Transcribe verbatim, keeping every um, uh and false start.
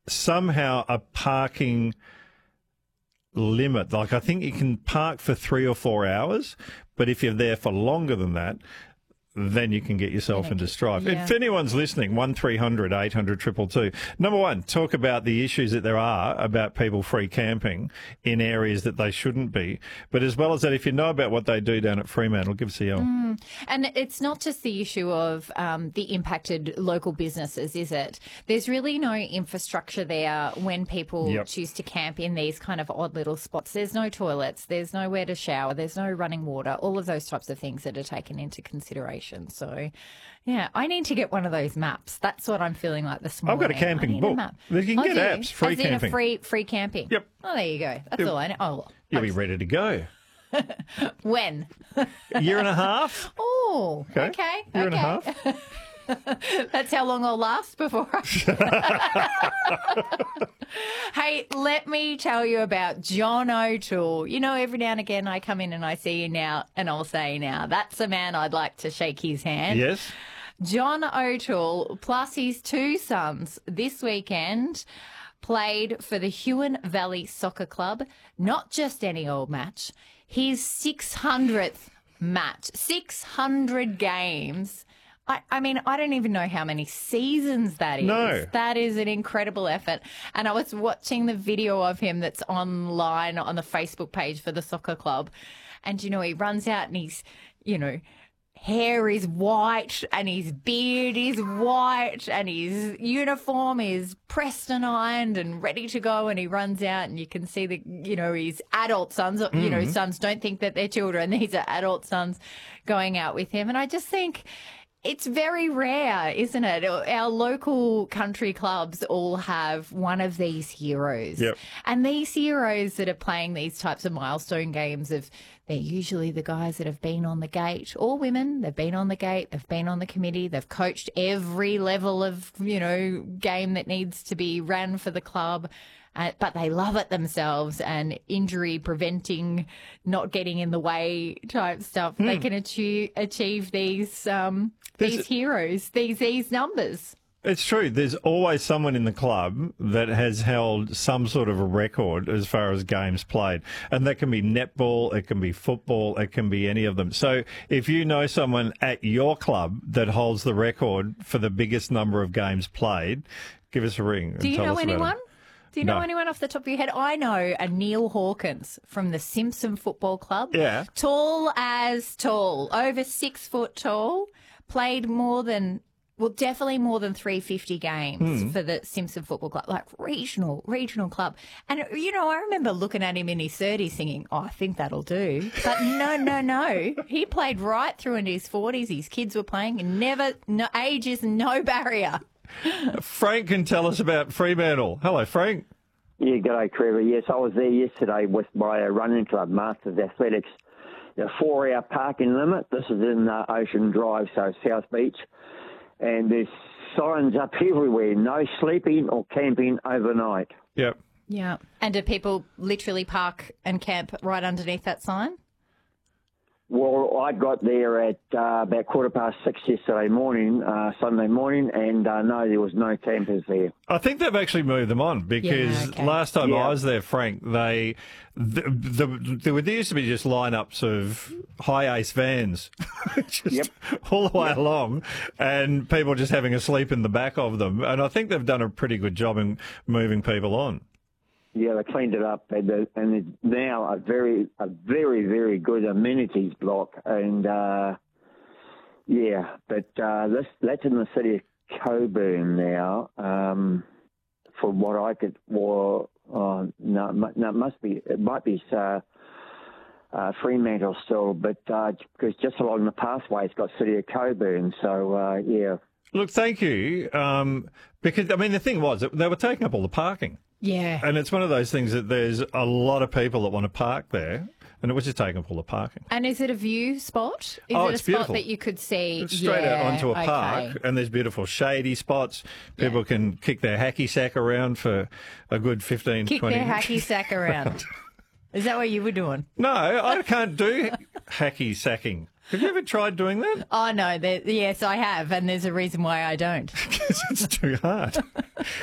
somehow a parking limit. Like, I think you can park for three or four hours, but if you're there for longer than that, then you can get yourself into strife. Yeah. If anyone's listening, one three hundred eight hundred two two two. Number one, talk about the issues that there are about people free camping in areas that they shouldn't be. But as well as that, if you know about what they do down at Fremantle, give us a yell. Mm. And it's not just the issue of um, the impacted local businesses, is it? There's really no infrastructure there when people Yep. choose to camp in these kind of odd little spots. There's no toilets, there's nowhere to shower, there's no running water, all of those types of things that are taken into consideration. So, yeah, I need to get one of those maps. That's what I'm feeling like this morning. I've got a camping I need book. A map. You can Oh, get do you? apps, free As in camping. a free, free camping? Yep. Oh, there you go. That's all I know. Oh, You'll be ready to go. when? A year and a half? Oh, Okay. okay. Year and a okay. half? That's how long I'll last before I... Hey, let me tell you about John O'Toole. You know, every now and again I come in and I see you now and I'll say, now, that's a man I'd like to shake his hand. Yes. John O'Toole plus his two sons this weekend played for the Huon Valley Soccer Club. Not just any old match, his six hundredth match, six hundred games. I, I mean, I don't even know how many seasons that is. No. That is an incredible effort. And I was watching the video of him that's online on the Facebook page for the soccer club. And, you know, he runs out and he's, you know, hair is white and his beard is white and his uniform is pressed and ironed and ready to go, and he runs out and you can see the, you know, his adult sons, mm-hmm. you know, sons don't think that they're children. These are adult sons going out with him. And I just think it's very rare, isn't it? Our local country clubs all have one of these heroes. Yep. And these heroes that are playing these types of milestone games, of they're usually the guys that have been on the gate, or women. They've been on the gate, they've been on the committee, they've coached every level of, you know, game that needs to be ran for the club. Uh, but they love it themselves, and injury preventing, not getting in the way type stuff. Mm. They can achieve, achieve these um, There's these a- heroes, these these numbers. It's true. There's always someone in the club that has held some sort of a record as far as games played. And that can be netball, it can be football, it can be any of them. So if you know someone at your club that holds the record for the biggest number of games played, give us a ring. Do you know anyone? Do you know No. anyone off the top of your head? I know a Neil Hawkins from the Simpson Football Club. Yeah. Tall as tall, over six foot tall, played more than, well, definitely more than three hundred fifty games Hmm. for the Simpson Football Club, like regional, regional club. And, you know, I remember looking at him in his thirties thinking, oh, I think that'll do. But no, no, no. He played right through into his forties. His kids were playing, and never, no, age is no barrier. Frank can tell us about Fremantle. Hello, Frank. Yeah, g'day, Trevor. Yes, I was there yesterday with my uh, running club, Masters Athletics. A four-hour parking limit. This is in uh, Ocean Drive, so South Beach. And there's signs up everywhere, no sleeping or camping overnight. Yep. Yeah. And do people literally park and camp right underneath that sign? Well, I got there at uh, about quarter past six yesterday morning, uh, Sunday morning, and uh, no, there was no campers there. I think they've actually moved them on because Yeah, okay. last time Yeah. I was there, Frank, they the, the, there were- there used to be just lineups of high ace vans just Yep. all the way along, and people just having a sleep in the back of them. And I think they've done a pretty good job in moving people on. Yeah, they cleaned it up, and, uh, and it's now a very, a very, very good amenities block. And uh, yeah, but uh, this that's in the city of Coburn now. Um, from what I could, or uh, no, it mu- no, it must be, it might be uh, uh, Fremantle still, but uh, because just along the pathway, it's got city of Coburn. So uh, yeah. Look, thank you, um, because I mean the thing was that they were taking up all the parking. Yeah. And it's one of those things that there's a lot of people that want to park there, and it was just taking up all the parking. And is it a view spot? Is Oh, it a it's spot beautiful. that you could see? It's straight yeah, out onto a okay. park, and there's beautiful shady spots. People Yeah. can kick their hacky sack around for a good fifteen, Kick twenty their hacky sack around. Is that what you were doing? No, I can't do hacky sacking. Have you ever tried doing that? Oh, no. there- Yes, I have. And there's a reason why I don't. It's too hard.